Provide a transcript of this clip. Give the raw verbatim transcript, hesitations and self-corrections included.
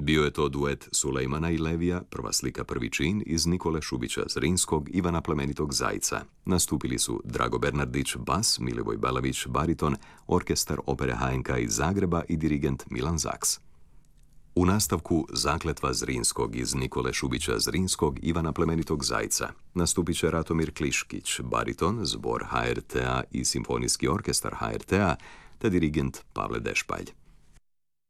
Bio je to duet Sulejmana i Levija, prva slika prvi čin, iz Nikole Šubića Zrinskog, Ivana Plemenitog Zajca. Nastupili su Drago Bernardić, bas, Milivoj Balavić, bariton, orkestar opere H N K iz Zagreba i dirigent Milan Zaks. U nastavku Zakletva Zrinskog iz Nikole Šubića Zrinskog, Ivana Plemenitog Zajca nastupit će Ratomir Kliškić, bariton, zbor H R T A i simfonijski orkestar H R T A, te dirigent Pavle Dešpalj.